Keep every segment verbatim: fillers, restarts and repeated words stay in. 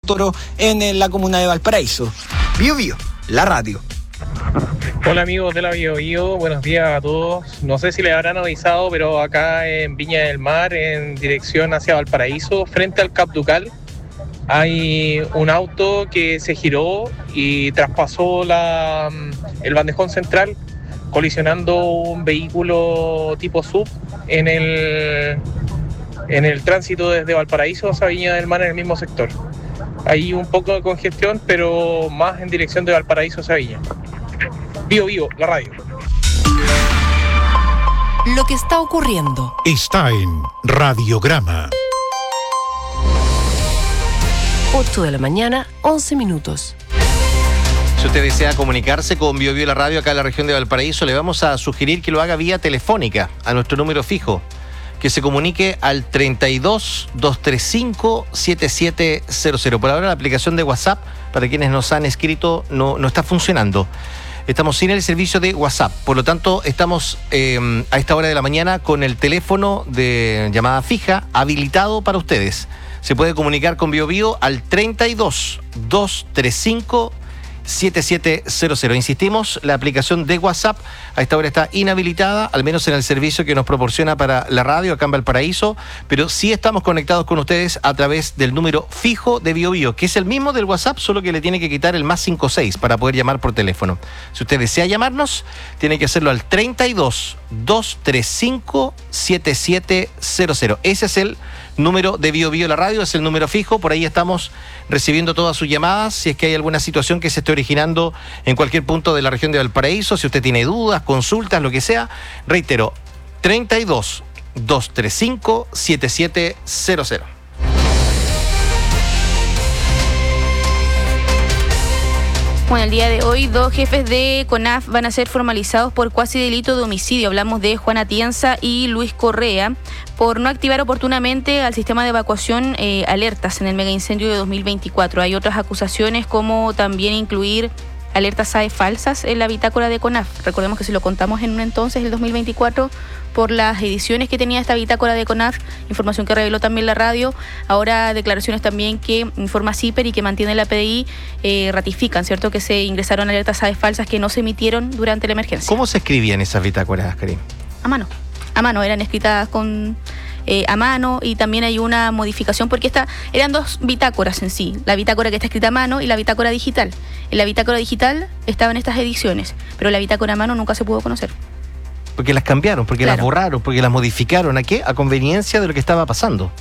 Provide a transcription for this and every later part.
Toro en, en la comuna de Valparaíso. Bio Bio, la radio. Hola amigos de la Bio Bio, buenos días a todos. No sé si les habrán avisado, pero acá en Viña del Mar, en dirección hacia Valparaíso, frente al Cap Ducal, hay un auto que se giró y traspasó la, el bandejón central, colisionando un vehículo tipo sub en el, en el tránsito desde Valparaíso hacia Viña del Mar en el mismo sector. Hay un poco de congestión, pero más en dirección de Valparaíso hacia Viña. Bio Bio, la radio. Lo que está ocurriendo está en Radiograma. ocho de la mañana, once minutos. Si usted desea comunicarse con Bio Bio la radio acá en la región de Valparaíso, le vamos a sugerir que lo haga vía telefónica a nuestro número fijo, que se comunique al treinta y dos, doscientos treinta y cinco, setenta y siete cero cero. Por ahora la aplicación de WhatsApp, para quienes nos han escrito, no, no está funcionando. Estamos sin el servicio de WhatsApp, por lo tanto estamos eh, a esta hora de la mañana con el teléfono de llamada fija habilitado para ustedes. Se puede comunicar con Bio Bio al treinta y dos, doscientos treinta y cinco, setenta y siete cero cero. Insistimos, la aplicación de WhatsApp a esta hora está inhabilitada, al menos en el servicio que nos proporciona para la radio acá en Valparaíso, pero sí estamos conectados con ustedes a través del número fijo de Bio Bio, que es el mismo del WhatsApp, solo que le tiene que quitar el más cincuenta y seis para poder llamar por teléfono. Si usted desea llamarnos, tiene que hacerlo al treinta y dos, doscientos treinta y cinco, setenta y siete cero cero. Ese es el número de Bio Bio la radio, es el número fijo, por ahí estamos recibiendo todas sus llamadas, si es que hay alguna situación que se esté originando en cualquier punto de la región de Valparaíso, si usted tiene dudas, consultas, lo que sea, reitero, treinta y dos, doscientos treinta y cinco, setenta y siete cero cero. Bueno, el día de hoy dos jefes de CONAF van a ser formalizados por cuasi delito de homicidio. Hablamos de Juan Atienza y Luis Correa por no activar oportunamente al sistema de evacuación eh, alertas en el megaincendio de dos mil veinticuatro. Hay otras acusaciones como también incluir alertas A E falsas en la bitácora de CONAF. Recordemos que si lo contamos en un entonces, el dos mil veinticuatro, por las ediciones que tenía esta bitácora de CONAF, información que reveló también la radio, ahora declaraciones también que informa CIPER y que mantiene la P D I, eh, ratifican, ¿cierto?, que se ingresaron alertas A E falsas que no se emitieron durante la emergencia. ¿Cómo se escribían esas bitácoras, Karim? A mano. A mano, eran escritas con... Eh, a mano, y también hay una modificación porque esta, eran dos bitácoras en sí, la bitácora que está escrita a mano y la bitácora digital. En la bitácora digital estaban estas ediciones, pero la bitácora a mano nunca se pudo conocer. Porque las cambiaron, porque claro. las borraron, porque las modificaron. ¿A qué? A conveniencia de lo que estaba pasando.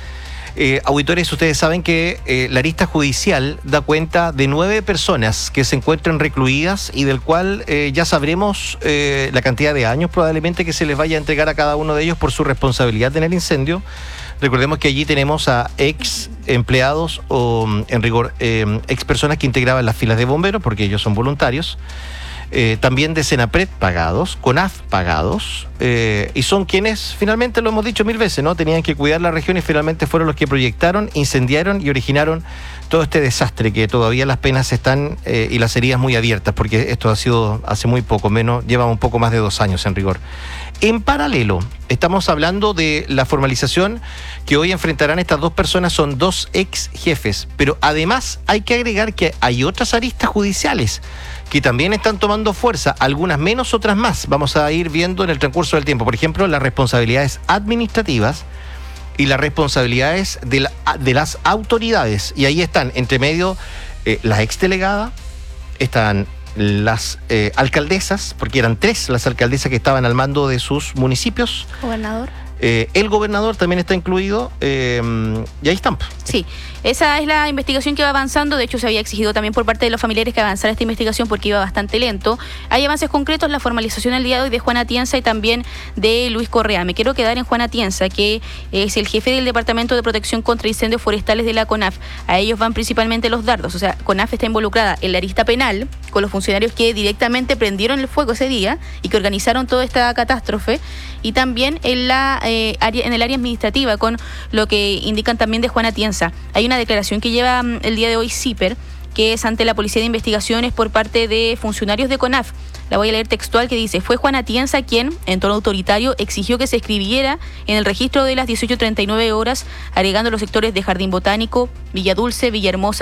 Eh, auditores, ustedes saben que eh, la arista judicial da cuenta de nueve personas que se encuentran recluidas y del cual eh, ya sabremos eh, la cantidad de años probablemente que se les vaya a entregar a cada uno de ellos por su responsabilidad en el incendio. Recordemos que allí tenemos a ex empleados o, en rigor, eh, ex personas que integraban las filas de bomberos, porque ellos son voluntarios. Eh, también de Senapred pagados, CONAF pagados, eh, y son quienes, finalmente lo hemos dicho mil veces, ¿no? Tenían que cuidar la región y finalmente fueron los que proyectaron, incendiaron y originaron todo este desastre que todavía las penas están eh, y las heridas muy abiertas, porque esto ha sido hace muy poco, menos, lleva un poco más de dos años en rigor. En paralelo, estamos hablando de la formalización que hoy enfrentarán estas dos personas, son dos ex jefes, pero además hay que agregar que hay otras aristas judiciales que también están tomando fuerza, algunas menos, otras más. Vamos a ir viendo en el transcurso del tiempo. Por ejemplo, las responsabilidades administrativas y las responsabilidades de, la, de las autoridades. Y ahí están, entre medio, eh, la exdelegada, están las eh, alcaldesas, porque eran tres las alcaldesas que estaban al mando de sus municipios. Gobernador. Eh, el gobernador también está incluido, eh, y ahí están. Sí, esa es la investigación que va avanzando. De hecho, se había exigido también por parte de los familiares que avanzara esta investigación porque iba bastante lento. Hay avances concretos, la formalización el día de hoy de Juan Atienza y también de Luis Correa. Me quiero quedar en Juan Atienza, que es el jefe del Departamento de Protección contra Incendios Forestales de la CONAF. A ellos van principalmente los dardos, o sea, CONAF está involucrada en la arista penal con los funcionarios que directamente prendieron el fuego ese día y que organizaron toda esta catástrofe, y también en la eh, área, en el área administrativa, con lo que indican también de Juan Atienza. Hay una declaración que lleva um, el día de hoy CIPER, que es ante la Policía de Investigaciones por parte de funcionarios de CONAF. La voy a leer textual, que dice: fue Juan Atienza quien, en tono autoritario, exigió que se escribiera en el registro de las dieciocho treinta y nueve horas, agregando los sectores de Jardín Botánico, Villa Dulce, Villahermosa,